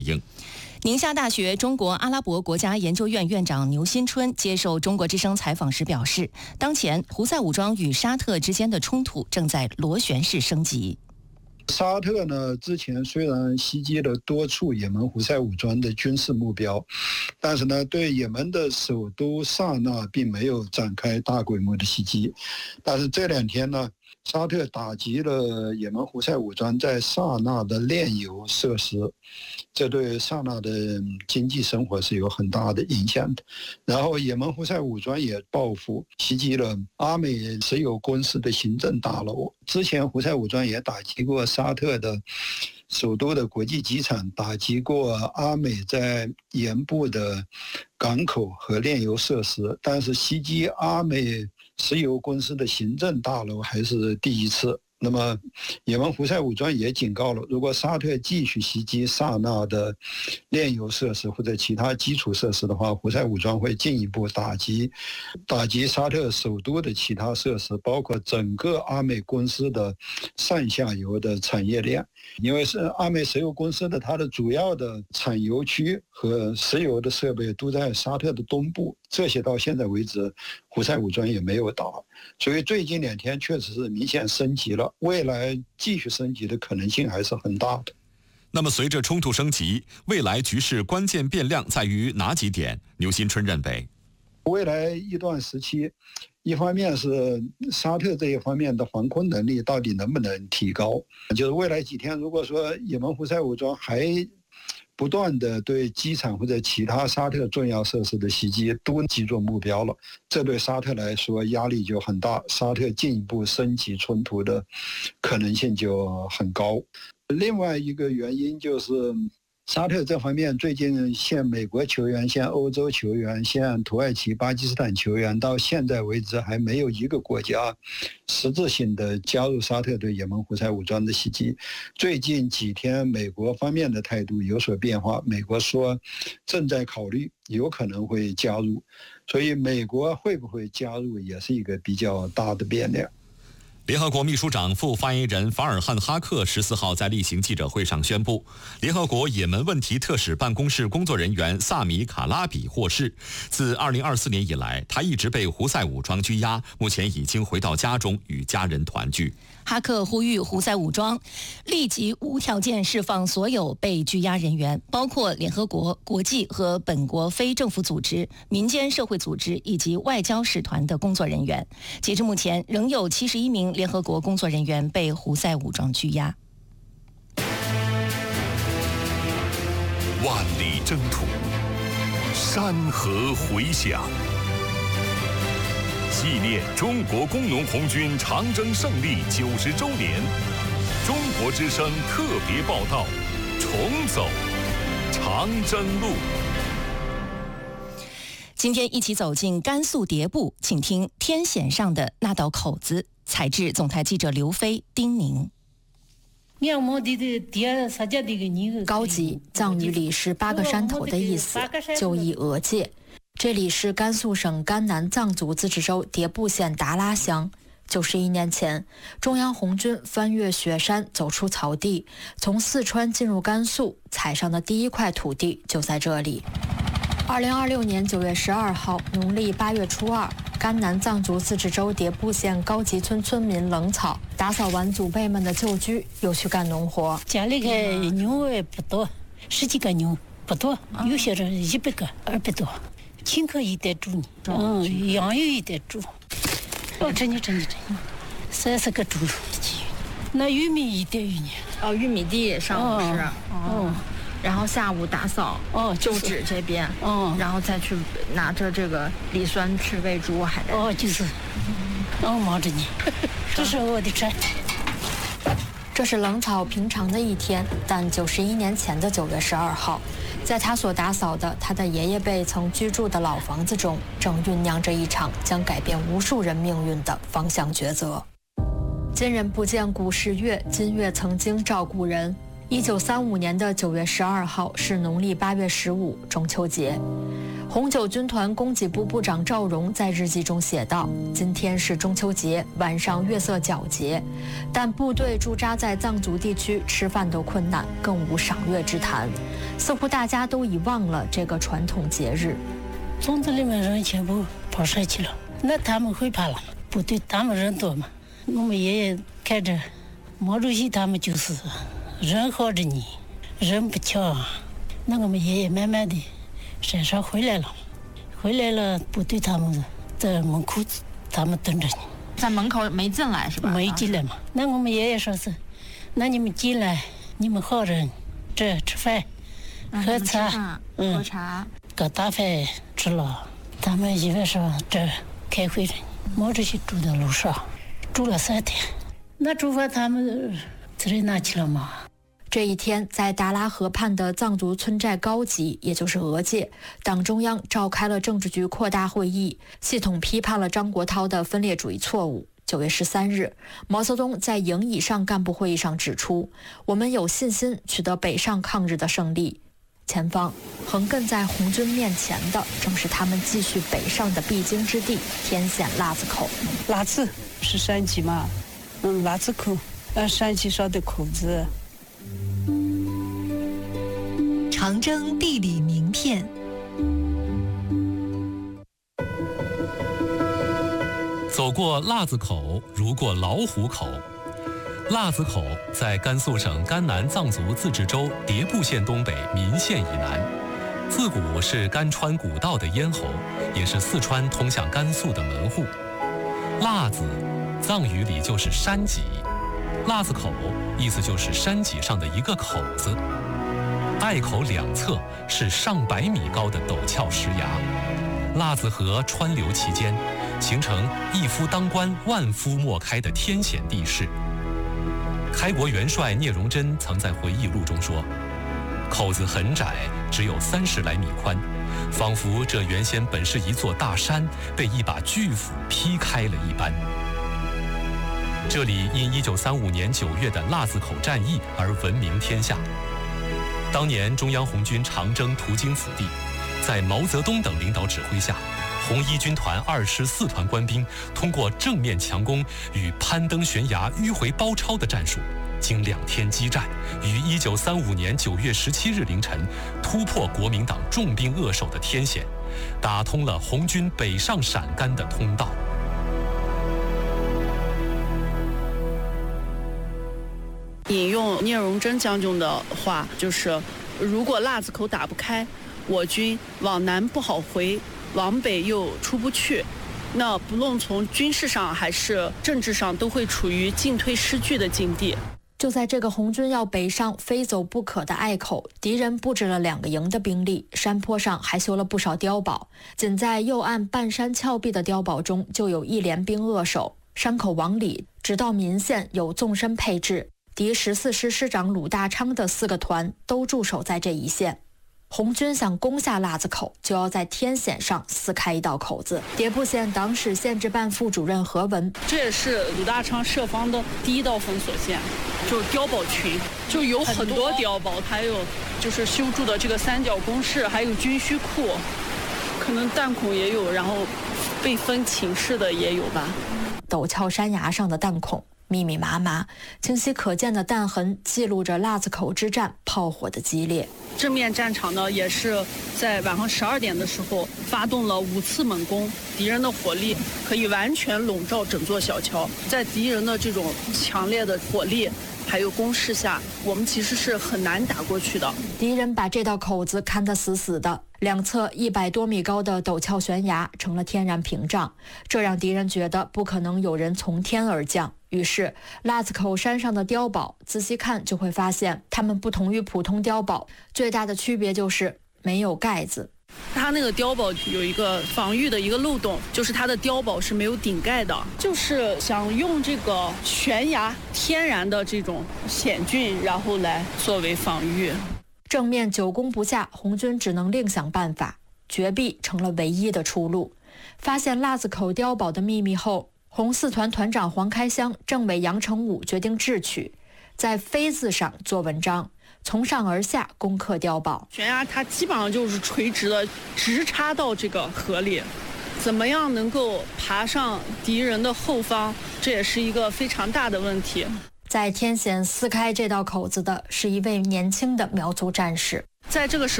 应。 宁夏大学中国阿拉伯国家研究院院长牛新春接受中国之声采访时表示，当前胡塞武装与沙特之间的冲突正在螺旋式升级。 沙特呢，之前虽然袭击了多处也门胡塞武装的军事目标，但是呢，对也门的首都萨那并没有展开大规模的袭击。但是这2天呢，沙特打击了也门胡塞武装在萨那的炼油设施，这对萨那的经济生活是有很大的影响的。然后也门胡塞武装也报复袭击了阿美石油公司的行政大楼。之前胡塞武装也打击过沙特的首都的国际机场，打击过阿美在盐部的港口和炼油设施，但是袭击阿美石油公司的行政大楼还是第一次。那么也门胡塞武装也警告了，如果沙特继续袭击萨那的炼油设施或者其他基础设施的话，胡塞武装会进一步打击沙特首都的其他设施，包括整个阿美公司的上下游的产业链。因为是阿美石油公司的它的主要的产油区和石油的设备都在沙特的东部，这些到现在为止胡塞武装也没有打，所以最近2天确实是明显升级了，未来继续升级的可能性还是很大的。 那么随着冲突升级，未来局势关键变量在于哪几点？牛新春认为， 未来一段时期，一方面是沙特这一方面的防空能力到底能不能提高，就是未来几天如果说也门胡塞武装还不断的对机场或者其他沙特重要设施的袭击都击中目标了，这对沙特来说压力就很大，沙特进一步升级冲突的可能性就很高。另外一个原因就是沙特这方面最近像美国球员、像欧洲球员、像土耳其、巴基斯坦球员，到现在为止还没有一个国家实质性的加入沙特对也门胡塞武装的袭击。最近几天美国方面的态度有所变化，美国说正在考虑有可能会加入，所以美国会不会加入也是一个比较大的变量。 联合国秘书长副发言人法尔汉哈克14号在例行记者会上宣布，联合国也门问题特使办公室工作人员萨米卡拉比获释。自2024年以来，他一直被胡塞武装拘押，目前已经回到家中与家人团聚。 哈克呼吁胡塞武装立即无条件释放所有被拘押人员，包括联合国、国际和本国非政府组织、民间社会组织以及外交使团的工作人员。截至目前，仍有71名联合国工作人员被胡塞武装拘押。 万里征途，山河回响。纪念中国工农红军长征胜利90周年，中国之声特别报道：重走长征路。 今天一起走进甘肃迭部，请听天险上的那道口子。采制总台记者刘飞、丁宁。 高级藏语里是8个山头的意思，就译额界。这里是甘肃省甘南藏族自治州迭部县达拉乡。91年前，中央红军翻越雪山，走出草地，从四川进入甘肃，踩上的第一块土地就在这里。2026年9月12号，农历8月初2，甘南藏族自治州迭部县高级村村民冷草打扫完祖辈们的旧居，又去干农活。 家里个牛也不多，10几个牛不多，有些人100个、200多。青稞一袋猪呢，羊肉一袋猪。真的，30个猪肉。那玉米一袋玉米。 玉米地上午是。然后下午打扫，就址这边，然后再去拿着这个锂酸去喂猪，还得就是，忙着呢，这是我的车。 这是冷草平常的一天，但91年前的9月12号，在他所打扫的他的爷爷辈曾居住的老房子中，正酝酿着一场将改变无数人命运的方向抉择。今人不见古时月，今月曾经照故人。1935年的9月12号是农历8月15，中秋节。 红九军团供给部部长赵荣在日记中写道：“今天是中秋节，晚上月色皎洁，但部队驻扎在藏族地区，吃饭都困难，更无赏月之谈。似乎大家都已忘了这个传统节日。 村子里面人全部跑社去了，那他们会怕了。部队他们人多嘛，我们爷爷看着毛主席他们就是人好着你，人不巧，那我们爷爷慢慢的山上回来了，部队他们在门口，他们等着你， 在门口没进来是吧？ 没进来嘛。那我们爷爷说是，那你们进来，你们好人，这吃饭，喝茶， 喝茶， 搞大饭吃了。他们一晚上这开会着，毛主席住在楼上，住了3天。那住饭他们自然拿去了嘛。 这一天，在达拉河畔的藏族村寨高级，也就是俄界，党中央召开了政治局扩大会议，系统批判了张国焘的分裂主义错误。9月13日，毛泽东在营以上干部会议上指出，我们有信心取得北上抗日的胜利。前方横亘在红军面前的，正是他们继续北上的必经之地——天险腊子口。 腊子是山鸡嘛？腊子口，山鸡上的口子。 长征地理名片。 走过腊子口，如过老虎口。腊子口在甘肃省甘南藏族自治州迭部县东北岷县以南，自古是甘川古道的咽喉，也是四川通向甘肃的门户。腊子，藏语里就是山脊，腊子口意思就是山脊上的一个口子。隘口两侧是上百米高的陡峭石崖，腊子河川流其间，形成一夫当关万夫莫开的天险地势。开国元帅聂荣臻曾在回忆录中说，口子很窄，只有30来米宽，仿佛这原先本是一座大山，被一把巨斧劈开了一般。这里因1935年9月的腊子口战役而闻名天下。当年中央红军长征途经此地，在毛泽东等领导指挥下，红一军团2师4团官兵通过正面强攻与攀登悬崖迂回包抄的战术，经2天激战，于1935年9月17日凌晨突破国民党重兵扼守的天险，打通了红军北上陕甘的通道。 引用聂荣臻将军的话，就是如果腊子口打不开，我军往南不好回，往北又出不去，那不论从军事上还是政治上，都会处于进退失据的境地。 就在这个红军要北上非走不可的隘口，敌人布置了2个营的兵力，山坡上还修了不少碉堡。仅在右岸半山峭壁的碉堡中，就有1连兵扼守。山口往里，直到岷县有纵深配置。敌14师师长鲁大昌的4个团都驻守在这一线。红军想攻下腊子口，就要在天险上撕开一道口子。迭部县党史县治办副主任何文， 这也是鲁大昌设防的第一道封锁线，就是碉堡群，就有很多碉堡，还有就是修筑的这个3角工事，还有军需库，可能弹孔也有，然后被分寝室的也有吧。 陡峭山崖上的弹孔密密麻麻，清晰可见的弹痕记录着腊子口之战炮火的激烈。 正面战场呢，也是在晚上12点的时候发动了5次猛攻，敌人的火力可以完全笼罩整座小桥。在敌人的这种强烈的火力还有攻势下，我们其实是很难打过去的。 敌人把这道口子看得死死的，两侧100多米高的陡峭悬崖成了天然屏障，这让敌人觉得不可能有人从天而降。于是腊子口山上的碉堡仔细看就会发现，它们不同于普通碉堡，最大的区别就是没有盖子。 它那个碉堡有一个防御的一个漏洞，就是它的碉堡是没有顶盖的，就是想用这个悬崖天然的这种险峻，然后来作为防御。 正面久攻不下，红军只能另想办法，绝壁成了唯一的出路。发现腊子口碉堡的秘密后，红4团团长黄开湘、政委杨成武决定智取，在非字上做文章， 从上而下攻克碉堡。 悬崖它基本上就是垂直的，直插到这个河里。怎么样能够爬上敌人的后方，这也是一个非常大的问题。 在天险撕开这道口子的是一位年轻的苗族战士。 在这个时